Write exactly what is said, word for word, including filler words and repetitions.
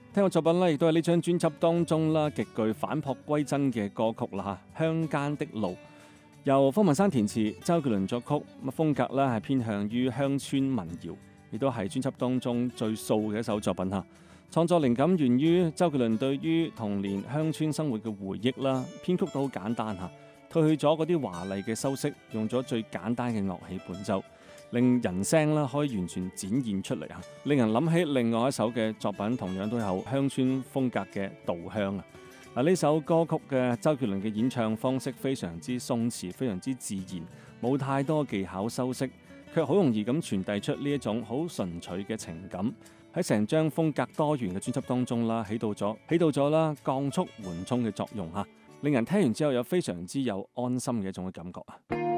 聽個作品咧，亦都係呢張專輯當中啦，極具返璞歸真嘅歌曲啦嚇，《鄉間的路》由方文山填詞，周杰倫作曲，咁風格咧係偏向於鄉村民謠，亦都係專輯當中最素嘅一首作品嚇。創作靈感源於周杰倫對於童年鄉村生活嘅回憶啦，編曲都好簡單嚇，褪去咗嗰啲華麗嘅修飾，用咗最簡單嘅樂器伴奏，令人聲啦可以完全展現出嚟嚇，令人諗起另外一首嘅作品，同樣都有鄉村風格嘅《稻香》啊。嗱，呢首歌曲嘅周杰倫嘅演唱方式非常之鬆弛，非常之自然，冇太多技巧修飾，卻好容易咁傳遞出呢一種好純粹嘅情感。喺成張風格多元嘅專輯當中啦，起到咗起到咗啦降速緩衝嘅作用嚇，令人聽完之後有非常之有安心嘅一種嘅感覺啊！